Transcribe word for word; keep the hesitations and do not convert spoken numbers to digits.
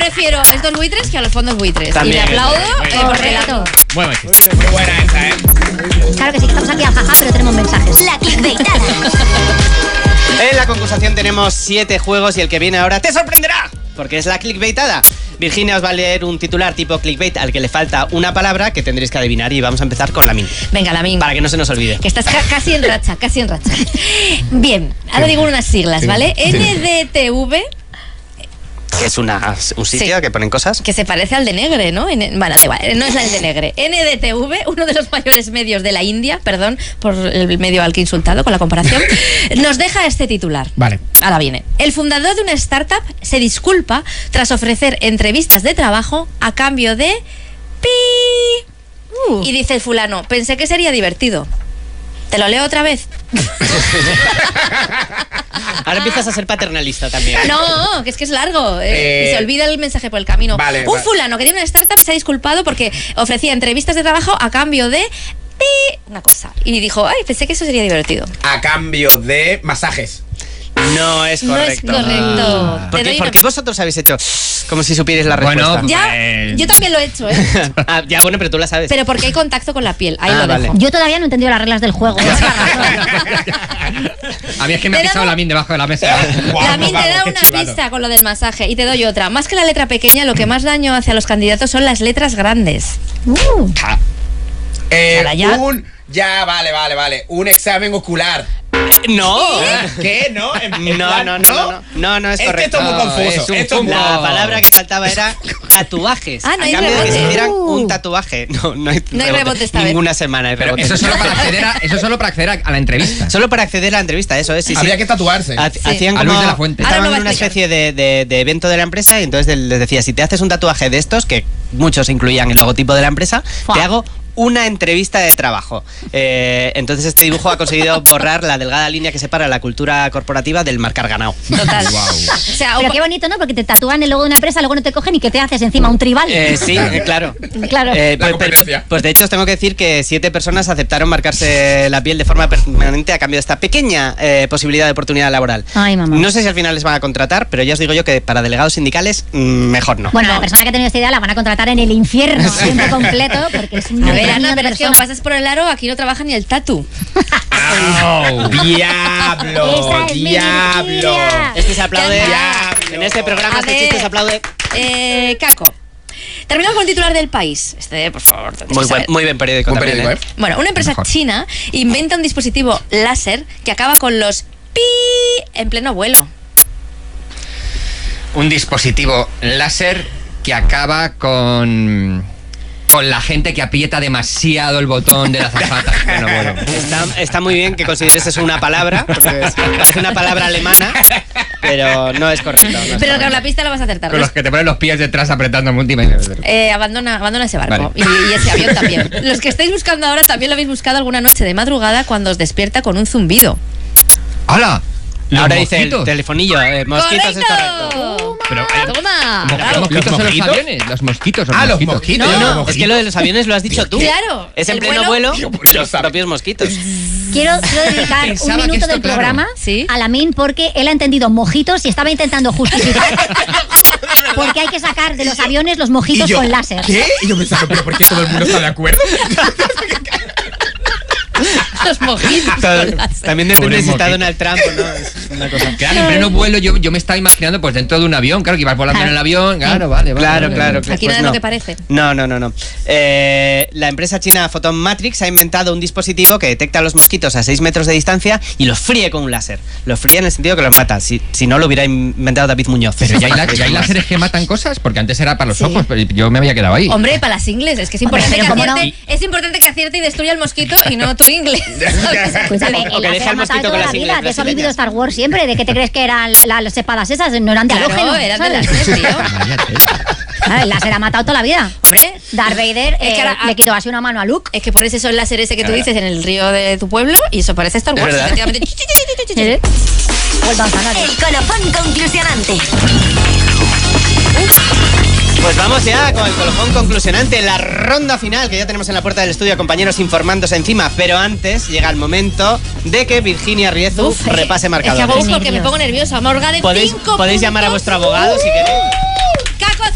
prefiero estos buitres que a los fondos buitres. También, y le aplaudo muy bien, eh, por relato. Muy buen chiste. Muy buena esa, ¿eh? Claro que sí, estamos aquí a jaja, pero tenemos mensajes. La clickbaitada. En la concursación tenemos siete juegos y el que viene ahora te sorprenderá, porque es la clickbaitada. Virginia os va a leer un titular tipo clickbait al que le falta una palabra que tendréis que adivinar y vamos a empezar con Lamin. Venga, Lamin. Para que no se nos olvide. Que estás ca casi en racha, casi en racha. Bien, ahora digo unas siglas, Sí. ¿vale? Sí. N D T V, Que es una, un sitio Sí. que ponen cosas. que se parece al de Negre, ¿no? En, bueno, da igual, no es el de Negre. N D T V, uno de los mayores medios de la India, perdón por el medio al que he insultado con la comparación, nos deja este titular. Vale. Ahora viene. El fundador de una startup se disculpa tras ofrecer entrevistas de trabajo a cambio de... pi. Y dice el fulano, pensé que sería divertido. ¿Te lo leo otra vez? Ahora empiezas a ser paternalista también. No, que es que es largo. eh, Eh, y se olvida el mensaje por el camino. vale, Un vale. fulano que tiene una startup se ha disculpado porque ofrecía entrevistas de trabajo a cambio de... pi, una cosa. Y dijo, ay, pensé que eso sería divertido. A cambio de masajes. No es No es correcto. correcto. ¿Por Te qué? doy Porque una- vosotros habéis hecho como si supierais la respuesta. Bueno, Ya, yo también lo he hecho, ¿eh? Ah, ya, bueno, pero tú la sabes. Pero porque hay contacto con la piel. Ahí Ah, lo vale. dejo. Yo todavía no he entendido las reglas del juego. A mí es que me ha Te pisado damos- la min debajo de la mesa. La min te da una pista con lo del masaje y te doy otra. Más que la letra pequeña, lo que más daño hace a los candidatos son las letras grandes. Eh, Ahora ya. un... Ya, vale, vale, vale. Un examen ocular. No. ¿Qué? ¿No? En- en No, plan, no, no, no, no, no, no es Es que correcto. esto es muy confuso. Es un Esto es muy- La palabra que faltaba era tatuajes. Ah, no a hay cambio de que se rebote. hicieran un tatuaje. No, no hay, No hay rebote esta vez. Ninguna semana hay Pero rebote. eso es solo para acceder a, eso es solo para acceder a, a la entrevista. Solo para acceder a la entrevista, eso es. Sí, sí. Habría que tatuarse. Ha- Hacían A como, Luis de la Fuente. Ahora estaban lo va a en una explicar. especie de, de- de evento de la empresa y entonces les decía, si te haces un tatuaje de estos, que muchos incluían el logotipo de la empresa, Fua. te hago una entrevista de trabajo. Eh, entonces este dibujo ha conseguido borrar la delgada línea que separa la cultura corporativa del marcar ganado. Total. Guau. O sea, Pero o- qué bonito, ¿no? Porque te tatúan el logo de una empresa, luego no te cogen y que te haces encima un tribal. Eh, sí, eh, claro. Claro. Eh, La pues, competencia. pues de hecho os tengo que decir que siete personas aceptaron marcarse la piel de forma permanente a cambio de esta pequeña eh, posibilidad de oportunidad laboral. Ay, mamá. No sé si al final les van a contratar, pero ya os digo yo que para delegados sindicales mm, mejor no. Bueno, la persona que ha tenido esta idea la van a contratar en el infierno a tiempo completo porque es un a ver, millón Ana, de pero es que como personas. pasas por el aro, aquí no trabaja ni el tatu. ¡Au! ¡Diablo! Esa es mi ¡Diablo! Virginia. Este se aplaude. Diablo. En este programa A este ver. chiste se aplaude. Eh, Caco. Terminamos con el titular del País. Este, por favor. tenéis Muy que buen, saber. muy bien periódico Un también. periódico, ¿eh? ¿eh? Bueno, una empresa Mejor. china inventa un dispositivo láser que acaba con los pi en pleno vuelo. Un dispositivo láser que acaba con con la gente que aprieta demasiado el botón de la azafata. Bueno, bueno. Está, está muy bien que consideres eso una palabra, porque es- parece una palabra alemana, pero no es correcto. no es Pero correcto. con la pista la vas a acertar. Con los que te ponen los pies detrás apretando multimedia. Eh, abandona, abandona ese barco. Vale. Y, y ese avión también. Los que estáis buscando ahora también lo habéis buscado alguna noche de madrugada cuando os despierta con un zumbido. ¡Hala! Los Ahora dice el mosquitos. telefonillo, eh, mosquitos es correcto. ¡Correcto! Pero, eh, Toma. ¿Los Bravo. mosquitos son los mosquitos? aviones? Los mosquitos son Ah, los mosquitos. mosquitos. No, los No, es que lo de los aviones lo has dicho tú. Claro, Es en el pleno vuelo- vuelo, Yo, pues, ya los sabes. propios mosquitos. Quiero, quiero dedicar Pensaba un que minuto esto, del claro. programa Sí. a Lamin porque él ha entendido mojitos y estaba intentando justificar porque hay que sacar de los aviones los mojitos Y yo, con láser. ¿qué? Y yo pensando, ¿pero por qué todo el mundo está de acuerdo? Los mojitos. Todo- con láser. También depende Pobre si está mosquito. Donald Trump o no. Es una cosa. Claro, en pleno vuelo yo, yo me estaba imaginando pues dentro de un avión, claro, que ibas volando en el avión, claro, vale, vale. Claro, vale, claro, vale. claro. Aquí Pues nada es no. lo que parece. No, no, no, no. Eh, la empresa china Photon Matrix ha inventado un dispositivo que detecta a los mosquitos a seis metros de distancia y los fríe con un láser. Los fríe en el sentido que los mata. Si, si no, lo hubiera inventado David Muñoz. Pero ya hay, la- ya hay láseres que matan cosas, porque antes era para los Sí. ojos, pero yo me había quedado ahí. Hombre, para las ingles, es que es Hombre, importante, pero que cómo no. acierte, es importante que acierte y destruya el mosquito y no tu ingle. ¿sabes? Escúchame, O el que láser deje ha al matado mosquito toda con la las vida. ingles De eso ha vivido brasileñas. Star Wars siempre. ¿De qué te crees que eran la- las espadas esas? No eran de halógeno. Claro, eran de ¿sabes? las tío. Vaya tela. Ah, el láser ha matado toda la vida. Hombre, Darth Vader Es que eh, ahora- le quitó así una mano a Luke. es que pones eso el láser ese que tú Claro. dices en el río de tu pueblo y eso parece Star Wars. Es verdad. Efectivamente. ¿Eh? Well done, Ana. El colofón conclusionante. Pues vamos ya con el colofón conclusionante, la ronda final que ya tenemos en la puerta del estudio, compañeros informándose encima. Pero antes llega el momento de que Virginia Riezu Uf, repase Es que hago marcadores. un porque me pongo nerviosa. Morga de Podéis, cinco podéis llamar a puntos. vuestro abogado si queréis.